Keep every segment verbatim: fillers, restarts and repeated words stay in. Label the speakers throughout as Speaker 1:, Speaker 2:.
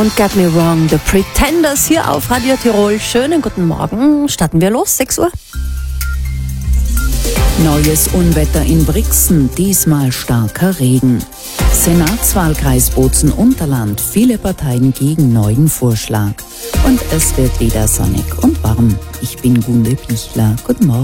Speaker 1: Und Get Me Wrong, The Pretenders hier auf Radio Tirol. Schönen guten Morgen. Starten wir los, sechs Uhr.
Speaker 2: Neues Unwetter in Brixen, diesmal starker Regen. Senatswahlkreis Bozen-Unterland, viele Parteien gegen neuen Vorschlag. Und es wird wieder sonnig und warm. Ich bin Gunde Pichler. Guten Morgen.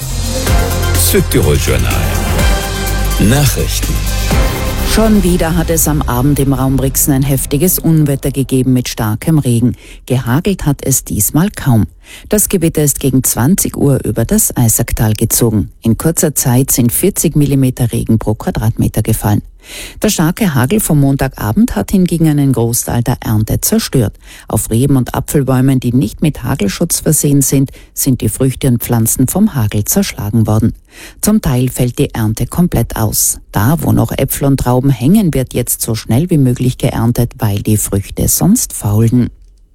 Speaker 3: Südtirol Journal. Nachrichten.
Speaker 2: Schon wieder hat es am Abend im Raum Brixen ein heftiges Unwetter gegeben mit starkem Regen. Gehagelt hat es diesmal kaum. Das Gewitter ist gegen zwanzig Uhr über das Eisacktal gezogen. In kurzer Zeit sind vierzig Millimeter Regen pro Quadratmeter gefallen. Der starke Hagel vom Montagabend hat hingegen einen Großteil der Ernte zerstört. Auf Reben- und Apfelbäumen, die nicht mit Hagelschutz versehen sind, sind die Früchte und Pflanzen vom Hagel zerschlagen worden. Zum Teil fällt die Ernte komplett aus. Da, wo noch Äpfel und Trauben hängen, wird jetzt so schnell wie möglich geerntet, weil die Früchte sonst faulen.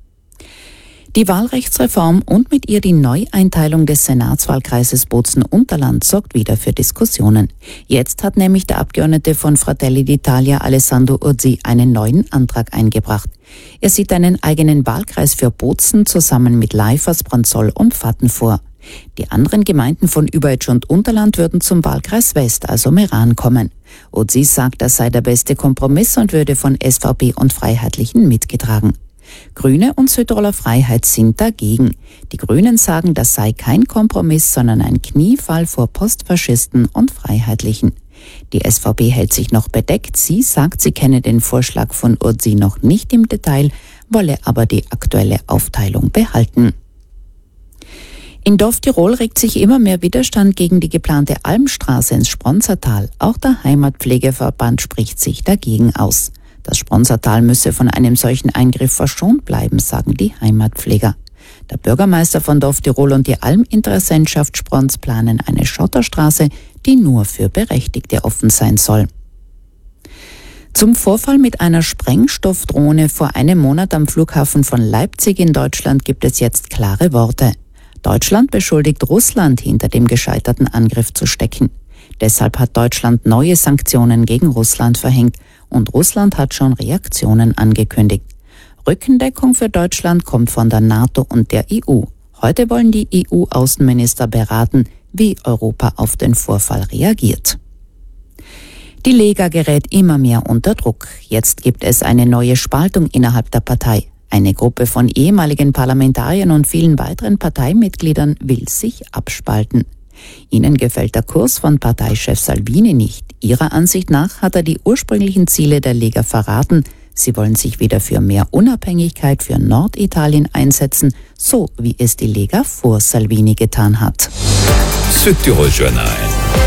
Speaker 2: Die Wahlrechtsreform und mit ihr die Neueinteilung des Senatswahlkreises Bozen-Unterland sorgt wieder für Diskussionen. Jetzt hat nämlich der Abgeordnete von Fratelli d'Italia Alessandro Urzi einen neuen Antrag eingebracht. Er sieht einen eigenen Wahlkreis für Bozen zusammen mit Leifers, Branzoll und Vatten vor. Die anderen Gemeinden von Überitsch und Unterland würden zum Wahlkreis West, also Meran, kommen. Urzi sagt, das sei der beste Kompromiss und würde von S V P und Freiheitlichen mitgetragen. Grüne und Südtiroler Freiheit sind dagegen. Die Grünen sagen, das sei kein Kompromiss, sondern ein Kniefall vor Postfaschisten und Freiheitlichen. Die S V P hält sich noch bedeckt. Sie sagt, sie kenne den Vorschlag von Urzi noch nicht im Detail, wolle aber die aktuelle Aufteilung behalten. In Dorf Tirol regt sich immer mehr Widerstand gegen die geplante Almstraße ins Spronzertal. Auch der Heimatpflegeverband spricht sich dagegen aus. Das Spronzertal müsse von einem solchen Eingriff verschont bleiben, sagen die Heimatpfleger. Der Bürgermeister von Dorf Tirol und die Alminteressentschaft Spronz planen eine Schotterstraße, die nur für Berechtigte offen sein soll. Zum Vorfall mit einer Sprengstoffdrohne vor einem Monat am Flughafen von Leipzig in Deutschland gibt es jetzt klare Worte. Deutschland beschuldigt Russland, hinter dem gescheiterten Angriff zu stecken. Deshalb hat Deutschland neue Sanktionen gegen Russland verhängt und Russland hat schon Reaktionen angekündigt. Rückendeckung für Deutschland kommt von der NATO und der E U. Heute wollen die E U-Außenminister beraten, wie Europa auf den Vorfall reagiert. Die Lega gerät immer mehr unter Druck. Jetzt gibt es eine neue Spaltung innerhalb der Partei. Eine Gruppe von ehemaligen Parlamentariern und vielen weiteren Parteimitgliedern will sich abspalten. Ihnen gefällt der Kurs von Parteichef Salvini nicht. Ihrer Ansicht nach hat er die ursprünglichen Ziele der Lega verraten. Sie wollen sich wieder für mehr Unabhängigkeit für Norditalien einsetzen, so wie es die Lega vor Salvini getan hat.
Speaker 3: Südtirol Journal.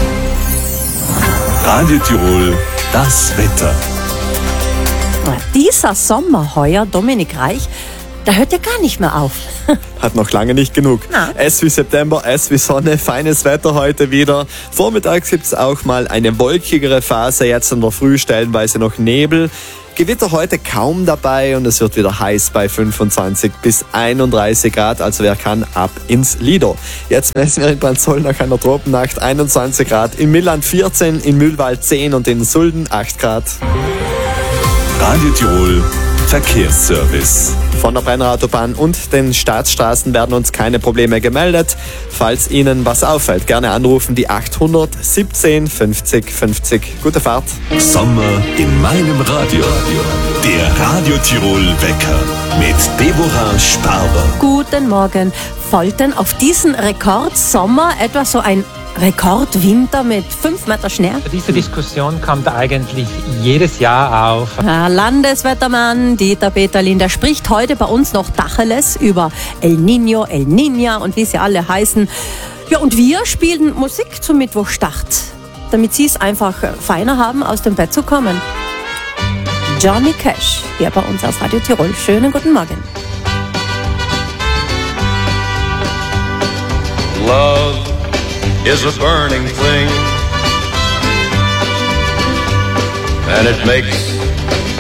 Speaker 3: Radio Tirol, das Wetter.
Speaker 1: Dieser Sommer heuer, Dominik Reich, der hört ja gar nicht mehr auf.
Speaker 4: Hat noch lange nicht genug.
Speaker 1: Na.
Speaker 4: S wie September, S wie Sonne, feines Wetter heute wieder. Vormittags gibt es auch mal eine wolkigere Phase, jetzt in der Früh stellenweise noch Nebel. Gewitter heute kaum dabei und es wird wieder heiß bei fünfundzwanzig bis einunddreißig Grad, also wer kann, ab ins Lido. Jetzt messen wir in Branzoll nach einer Tropennacht einundzwanzig Grad, in Milland vierzehn, in Mühlwald zehn und in Sulden acht Grad.
Speaker 3: Radio Tirol Verkehrsservice.
Speaker 4: Von der Brenner Autobahn und den Staatsstraßen werden uns keine Probleme gemeldet. Falls Ihnen was auffällt, gerne anrufen die achthundert siebzehn fünfzig fünfzig. Gute Fahrt.
Speaker 3: Sommer in meinem Radio. Der Radio Tirol Wecker mit Deborah Sparber.
Speaker 1: Guten Morgen. Folgten auf diesen Rekordsommer etwa so ein Rekordwinter mit fünf Meter Schnee?
Speaker 5: Diese Diskussion kommt eigentlich jedes Jahr auf.
Speaker 1: Herr Landeswettermann Dieter Peterlin, der spricht heute bei uns noch Tacheles über El Niño, El Niña und wie sie alle heißen. Ja, und wir spielen Musik zum Mittwochstart, damit Sie es einfach feiner haben, aus dem Bett zu kommen. Johnny Cash, hier bei uns auf Radio Tirol. Schönen guten Morgen.
Speaker 6: Love is a burning thing, and it makes